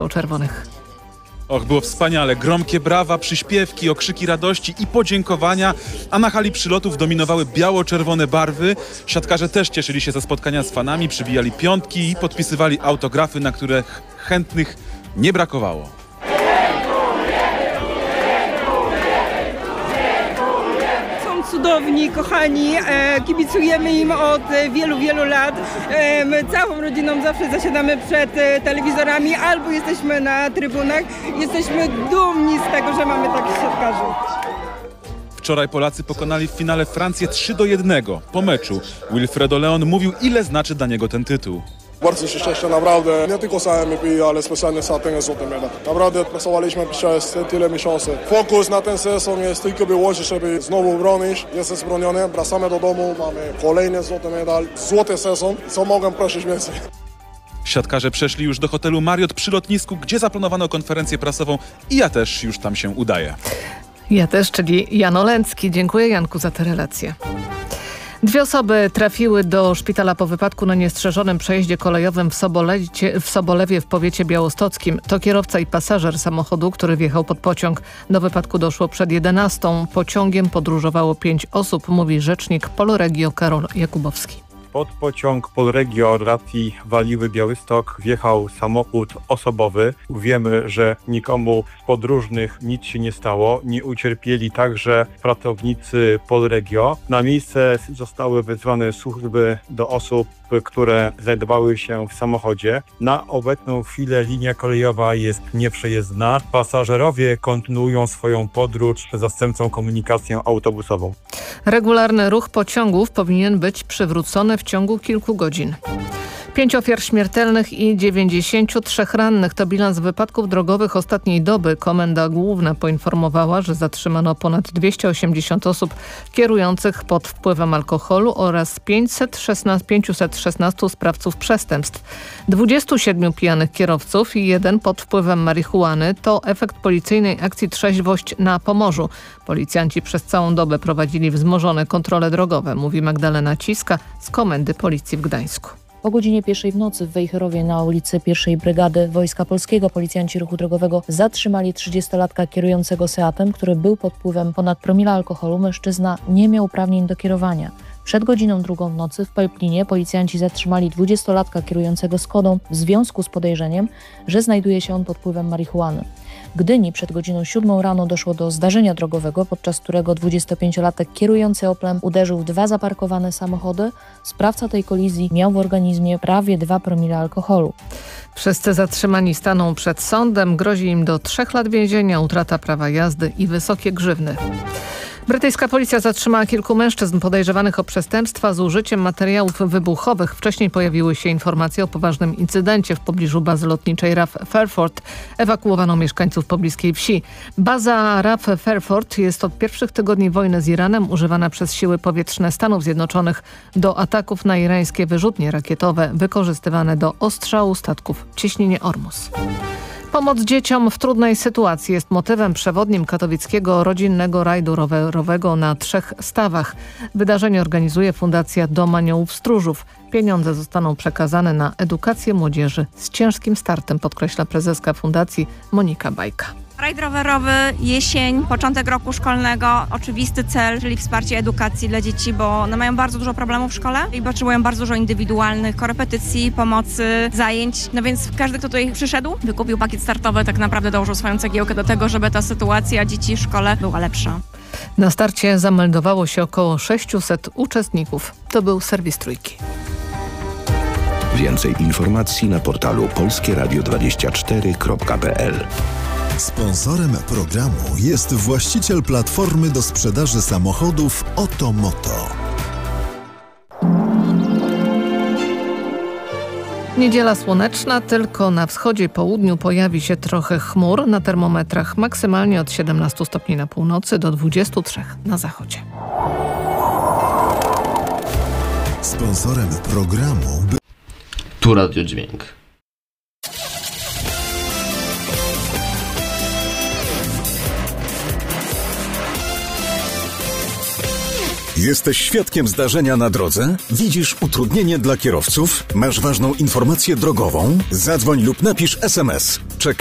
czerwonych. Och, było wspaniale. Gromkie brawa, przyśpiewki, okrzyki radości i podziękowania, a na hali przylotów dominowały biało-czerwone barwy. Siatkarze też cieszyli się ze spotkania z fanami, przybijali piątki i podpisywali autografy, na które chętnych nie brakowało. Cudowni, kochani, kibicujemy im od wielu, wielu lat. My całą rodziną zawsze zasiadamy przed telewizorami albo jesteśmy na trybunach. Jesteśmy dumni z tego, że mamy takich siatkarzy. Wczoraj Polacy pokonali w finale Francję 3-1. Po meczu Wilfredo Leon mówił, ile znaczy dla niego ten tytuł. Bardzo się cieszę, naprawdę, nie tylko za MVP, ale specjalnie za ten złoty medal. Naprawdę pracowaliśmy przez tyle miesięcy. Fokus na ten sezon jest tylko wyłożyć, żeby znowu bronić. Jest zbroniony, wracamy do domu, mamy kolejny złoty medal, złoty sezon. Co mogę prosić więcej? Siatkarze przeszli już do hotelu Marriott przy lotnisku, gdzie zaplanowano konferencję prasową i ja też już tam się udaję. Ja też, czyli Jan Olęcki. Dziękuję, Janku, za tę relację. 2 osoby trafiły do szpitala po wypadku na niestrzeżonym przejeździe kolejowym w Sobolewie w powiecie białostockim. To kierowca i pasażer samochodu, który wjechał pod pociąg. Do wypadku doszło przed 11:00. Pociągiem podróżowało 5 osób, mówi rzecznik Polregio Karol Jakubowski. Pod pociąg Polregio od racji Waliły Białystok wjechał samochód osobowy. Wiemy, że nikomu z podróżnych nic się nie stało. Nie ucierpieli także pracownicy Polregio. Na miejsce zostały wezwane służby do osób, które znajdowały się w samochodzie. Na obecną chwilę linia kolejowa jest nieprzejezdna. Pasażerowie kontynuują swoją podróż zastępczą komunikacją autobusową. Regularny ruch pociągów powinien być przywrócony w ciągu kilku godzin. 5 ofiar śmiertelnych i 93 rannych to bilans wypadków drogowych ostatniej doby. Komenda Główna poinformowała, że zatrzymano ponad 280 osób kierujących pod wpływem alkoholu oraz 516 sprawców przestępstw. 27 pijanych kierowców i 1 pod wpływem marihuany to efekt policyjnej akcji Trzeźwość na Pomorzu. Policjanci przez całą dobę prowadzili wzmożone kontrole drogowe, mówi Magdalena Ciska z Komendy Policji w Gdańsku. O godzinie 1:00 w nocy w Wejherowie na ulicy 1. Brygady Wojska Polskiego policjanci ruchu drogowego zatrzymali 30-latka kierującego Seatem, który był pod wpływem ponad promila alkoholu. Mężczyzna nie miał uprawnień do kierowania. Przed godziną 2:00 w nocy w Pelplinie policjanci zatrzymali 20-latka kierującego Skodą w związku z podejrzeniem, że znajduje się on pod wpływem marihuany. W Gdyni przed godziną 7:00 rano doszło do zdarzenia drogowego, podczas którego 25-latek kierujący Oplem uderzył w 2 zaparkowane samochody. Sprawca tej kolizji miał w organizmie prawie 2 promile alkoholu. Wszyscy zatrzymani staną przed sądem. Grozi im do 3 lat więzienia, utrata prawa jazdy i wysokie grzywny. Brytyjska policja zatrzymała kilku mężczyzn podejrzewanych o przestępstwa z użyciem materiałów wybuchowych. Wcześniej pojawiły się informacje o poważnym incydencie w pobliżu bazy lotniczej RAF Fairford. Ewakuowano mieszkańców pobliskiej wsi. Baza RAF Fairford jest od pierwszych tygodni wojny z Iranem używana przez siły powietrzne Stanów Zjednoczonych do ataków na irańskie wyrzutnie rakietowe wykorzystywane do ostrzału statków w cieśninie Ormus. Pomoc dzieciom w trudnej sytuacji jest motywem przewodnim katowickiego rodzinnego rajdu rowerowego na 3 stawach. Wydarzenie organizuje Fundacja Dom Aniołów Stróżów. Pieniądze zostaną przekazane na edukację młodzieży z ciężkim startem, podkreśla prezeska fundacji Monika Bajka. Rajd rowerowy, jesień, początek roku szkolnego, oczywisty cel, czyli wsparcie edukacji dla dzieci, bo one mają bardzo dużo problemów w szkole i potrzebują bardzo dużo indywidualnych korepetycji, pomocy, zajęć. No więc każdy, kto tutaj przyszedł, wykupił pakiet startowy, tak naprawdę dołożył swoją cegiełkę do tego, żeby ta sytuacja dzieci w szkole była lepsza. Na starcie zameldowało się około 600 uczestników. To był serwis Trójki. Więcej informacji na portalu polskieradio24.pl. Sponsorem programu jest właściciel platformy do sprzedaży samochodów Otomoto. Niedziela słoneczna, tylko na wschodzie i południu pojawi się trochę chmur. Na termometrach maksymalnie od 17 stopni na północy do 23 na zachodzie. Sponsorem programu Tu Radio Dźwięk. Jesteś świadkiem zdarzenia na drodze? Widzisz utrudnienie dla kierowców? Masz ważną informację drogową? Zadzwoń lub napisz SMS.